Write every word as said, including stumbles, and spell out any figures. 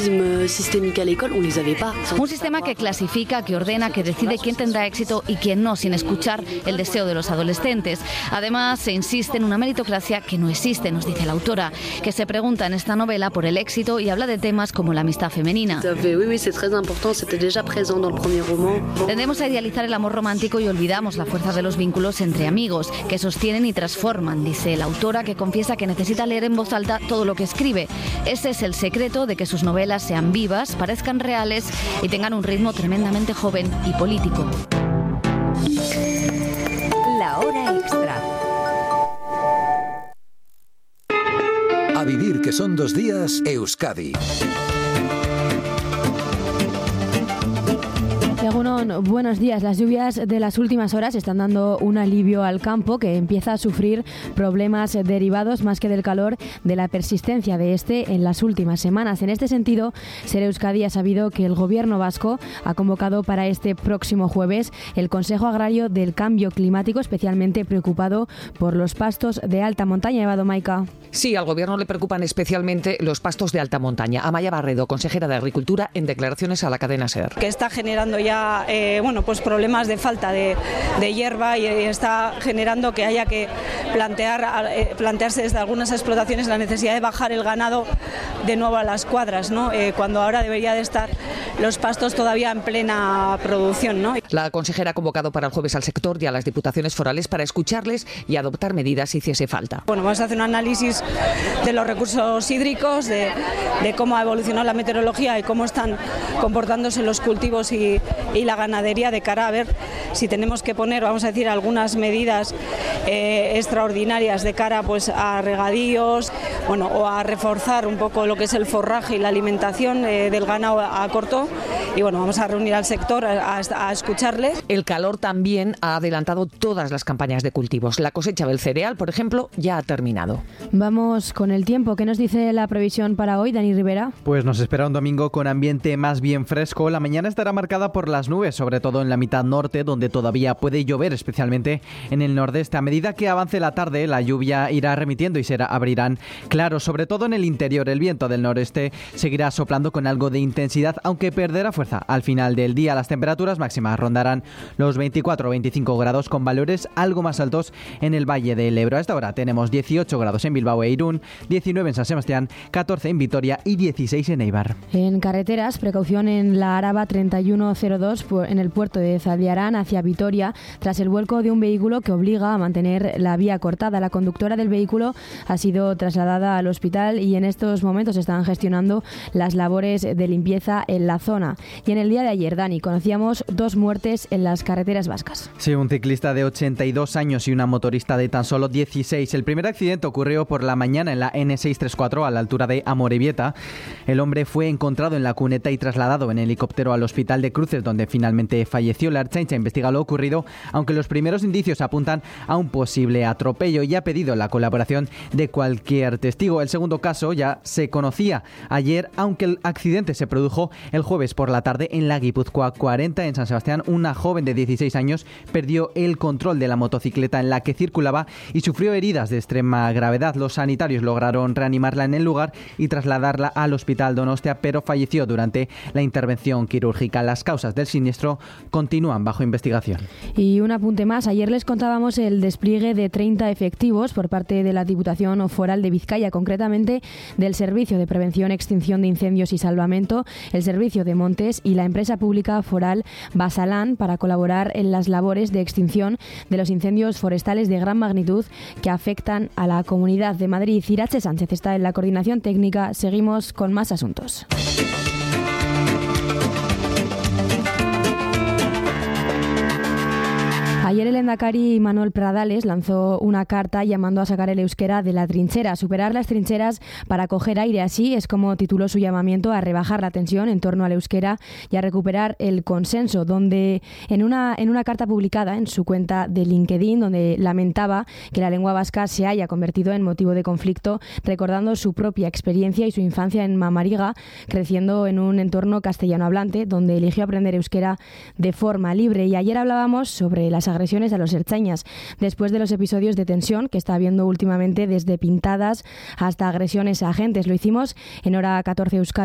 Un sistema que clasifica, que ordena, que decide quién tendrá éxito y quién no, sin escuchar el deseo de los adolescentes. Además, se insiste en una meritocracia que no existe, nos dice la autora, que se pregunta en esta novela por el éxito y habla de temas como la amistad femenina. Tendemos a idealizar el amor romántico y olvidamos la fuerza de los vínculos entre amigos, que sostienen y transforman, dice la autora, que confiesa que necesita leer en voz alta todo lo que escribe. Ese es el secreto de que sus novelas sean vivas, parezcan reales y tengan un ritmo tremendamente joven y político. La hora extra. A vivir, que son dos días, Euskadi. Egunon, buenos días. Las lluvias de las últimas horas están dando un alivio al campo, que empieza a sufrir problemas derivados más que del calor, de la persistencia de este en las últimas semanas. En este sentido, Ser Euskadi ha sabido que el Gobierno vasco ha convocado para este próximo jueves el Consejo Agrario del Cambio Climático, especialmente preocupado por los pastos de alta montaña. Eva Domaica. Sí, al Gobierno le preocupan especialmente los pastos de alta montaña. Amaya Barredo, consejera de Agricultura, en declaraciones a la cadena SER. Que está generando ya Eh, bueno, pues problemas de falta de, de hierba y, y está generando que haya que plantear, eh, plantearse desde algunas explotaciones la necesidad de bajar el ganado de nuevo a las cuadras, ¿no? Eh, cuando ahora debería de estar los pastos todavía en plena producción, ¿no? La consejera ha convocado para el jueves al sector y a las diputaciones forales para escucharles y adoptar medidas si hiciese falta. Bueno, vamos a hacer un análisis de los recursos hídricos, de, de cómo ha evolucionado la meteorología y cómo están comportándose los cultivos y y la ganadería, de cara a ver si tenemos que poner, vamos a decir, algunas medidas eh, extraordinarias de cara pues a regadíos, bueno, o a reforzar un poco lo que es el forraje y la alimentación eh, del ganado a, a corto. Y bueno, vamos a reunir al sector a, a, a escucharle. El calor también ha adelantado todas las campañas de cultivos. La cosecha del cereal, por ejemplo, ya ha terminado. Vamos con el tiempo. ¿Qué nos dice la previsión para hoy, Dani Rivera? Pues nos espera un domingo con ambiente más bien fresco. La mañana estará marcada por las nubes, sobre todo en la mitad norte, donde todavía puede llover, especialmente en el nordeste. A medida que avance la tarde, la lluvia irá remitiendo y se abrirán claros, sobre todo en el interior. El viento del noreste seguirá soplando con algo de intensidad, aunque perderá fuerza al final del día. Las temperaturas máximas rondarán los veinticuatro o veinticinco grados, con valores algo más altos en el Valle del Ebro. A esta hora tenemos dieciocho grados en Bilbao e Irún, diecinueve en San Sebastián, catorce en Vitoria y dieciséis en Eibar. En carreteras, precaución en la Araba treinta y uno cero dos en el puerto de Zaldiarán hacia Vitoria, tras el vuelco de un vehículo que obliga a mantener la vía cortada. La conductora del vehículo ha sido trasladada al hospital y en estos momentos están gestionando las labores de limpieza en la zona. Y en el día de ayer, Dani, conocíamos dos muertes en las carreteras vascas. Sí, un ciclista de ochenta y dos años y una motorista de tan solo dieciséis. El primer accidente ocurrió por la mañana en la ene seiscientos treinta y cuatro a la altura de Amorebieta. El hombre fue encontrado en la cuneta y trasladado en helicóptero al hospital de Cruces, donde finalmente falleció. La Ertzaintza investiga lo ocurrido, aunque los primeros indicios apuntan a un posible atropello y ha pedido la colaboración de cualquier testigo. El segundo caso ya se conocía ayer, aunque el accidente se produjo el jueves por la tarde en la Guipúzcoa cuarenta, en San Sebastián. Una joven de dieciséis años perdió el control de la motocicleta en la que circulaba y sufrió heridas de extrema gravedad. Los sanitarios lograron reanimarla en el lugar y trasladarla al hospital Donostia, pero falleció durante la intervención quirúrgica. Las causas del siniestro continúan bajo investigación. Y un apunte más. Ayer les contábamos el despliegue de treinta efectivos por parte de la Diputación Foral de Vizcaya, concretamente del Servicio de Prevención, Extinción de Incendios y Salvamento, el Servicio de Montes y la empresa pública foral Basalán, para colaborar en las labores de extinción de los incendios forestales de gran magnitud que afectan a la Comunidad de Madrid. Irache Sánchez está en la coordinación técnica. Seguimos con más asuntos. Ayer el lehendakari Manuel Pradales lanzó una carta llamando a sacar el euskera de la trinchera, superar las trincheras para coger aire. Así es como tituló su llamamiento a rebajar la tensión en torno al euskera y a recuperar el consenso, donde en una, en una carta publicada en su cuenta de LinkedIn, donde lamentaba que la lengua vasca se haya convertido en motivo de conflicto, recordando su propia experiencia y su infancia en Mamariga, creciendo en un entorno castellano hablante, donde eligió aprender euskera de forma libre. Y ayer hablábamos sobre las agresiones a los ertzainas, después de los episodios de tensión que está habiendo últimamente, desde pintadas hasta agresiones a agentes. Lo hicimos en Hora catorce Euskadi